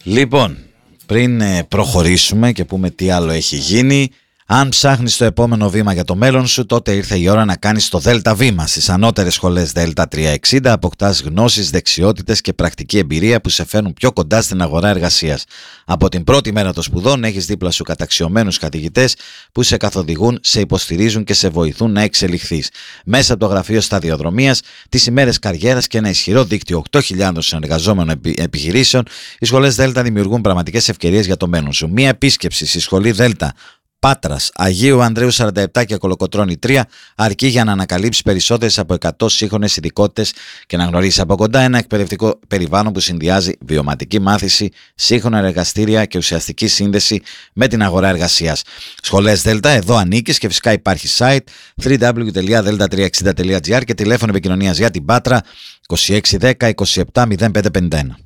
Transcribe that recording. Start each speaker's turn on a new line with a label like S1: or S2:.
S1: Λοιπόν, πριν προχωρήσουμε και πούμε τι άλλο έχει γίνει, αν ψάχνεις το επόμενο βήμα για το μέλλον σου, τότε ήρθε η ώρα να κάνεις το ΔΕΛΤΑ βήμα. Στις ανώτερες σχολές ΔΕΛΤΑ 360 αποκτάς γνώσεις, δεξιότητες και πρακτική εμπειρία που σε φέρνουν πιο κοντά στην αγορά εργασίας. Από την πρώτη μέρα των σπουδών έχεις δίπλα σου καταξιωμένους καθηγητές που σε καθοδηγούν, σε υποστηρίζουν και σε βοηθούν να εξελιχθείς. Μέσα από το γραφείο σταδιοδρομίας, τις ημέρες καριέρας και ένα ισχυρό δίκτυο 8.000 συνεργαζόμενων επιχειρήσεων, οι σχολές ΔΕΛΤΑ δημιουργούν πραγματικές ευκαιρίες για το μέλλον σου. Μία επίσκεψη στη σχολή ΔΕΛΤΑ Πάτρας, Αγίου Ανδρέου 47 και Κολοκοτρώνη 3 αρκεί για να ανακαλύψεις περισσότερες από 100 σύγχρονες ειδικότητες και να γνωρίσεις από κοντά ένα εκπαιδευτικό περιβάλλον που συνδυάζει βιωματική μάθηση, σύγχρονα εργαστήρια και ουσιαστική σύνδεση με την αγορά εργασίας. Σχολές ΔΕΛΤΑ, εδώ ανήκεις και φυσικά υπάρχει site www.delta360.gr και τηλέφωνο επικοινωνίας για την Πάτρα 2610 27 0551.